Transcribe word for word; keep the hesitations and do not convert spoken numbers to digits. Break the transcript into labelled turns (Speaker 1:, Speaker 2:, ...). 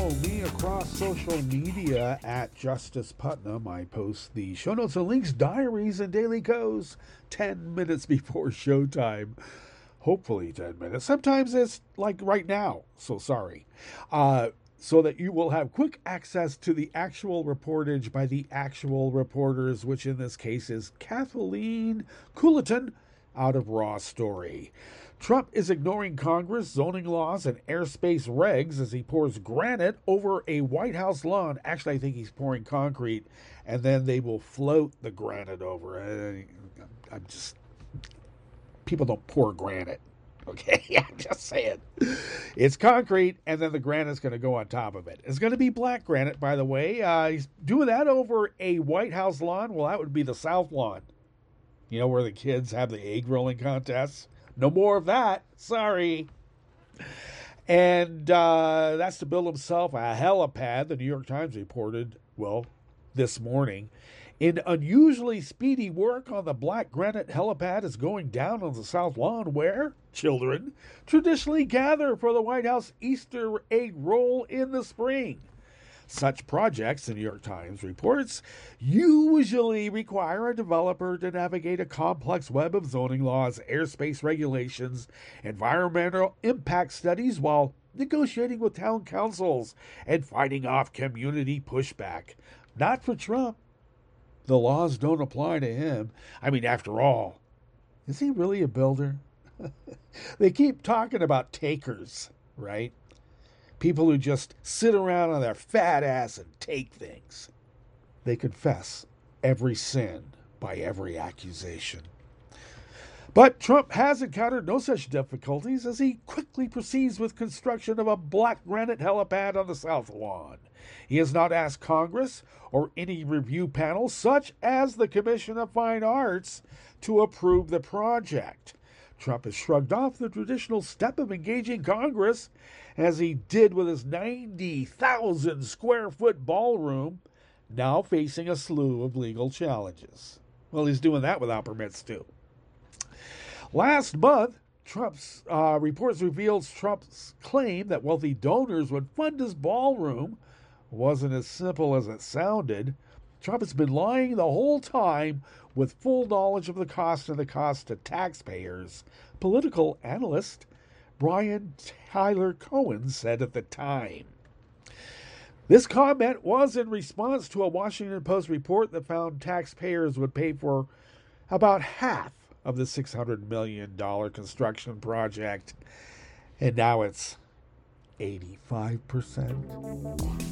Speaker 1: follow me across social media at Justice Putnam. I post the show notes and links, diaries, and daily goes ten minutes before showtime. Hopefully ten minutes. Sometimes it's like right now, so sorry. Uh, so that you will have quick access to the actual reportage by the actual reporters, which in this case is Kathleen Coulaton out of Raw Story. Trump is ignoring Congress, zoning laws, and airspace regs as he pours granite over a White House lawn. Actually, I think he's pouring concrete, and then they will float the granite over. I'm just... People don't pour granite, okay? I'm just saying. It's concrete, and then the granite's going to go on top of it. It's going to be black granite, by the way. Uh, he's doing that over a White House lawn. Well, that would be the South Lawn. You know, where the kids have the egg rolling contests? No more of that. Sorry. And uh, that's to build himself a helipad, the New York Times reported, well, this morning. In unusually speedy work on the black granite helipad is going down on the South Lawn where children traditionally gather for the White House Easter egg roll in the spring. Such projects, the New York Times reports, usually require a developer to navigate a complex web of zoning laws, airspace regulations, environmental impact studies while negotiating with town councils and fighting off community pushback. Not for Trump. The laws don't apply to him. I mean, after all, is he really a builder? They keep talking about takers, right? People who just sit around on their fat ass and take things. They confess every sin by every accusation. But Trump has encountered no such difficulties as he quickly proceeds with construction of a black granite helipad on the South Lawn. He has not asked Congress or any review panel, such as the Commission of Fine Arts, to approve the project. Trump has shrugged off the traditional step of engaging Congress, as he did with his ninety thousand square foot ballroom, now facing a slew of legal challenges. Well, he's doing that without permits, too. Last month, Trump's uh, reports revealed Trump's claim that wealthy donors would fund his ballroom wasn't as simple as it sounded. Trump has been lying the whole time with full knowledge of the cost and the cost to taxpayers. Political analyst Brian Tyler Cohen said at the time. This comment was in response to a Washington Post report that found taxpayers would pay for about half of the six hundred million dollars construction project, and now it's eighty-five percent.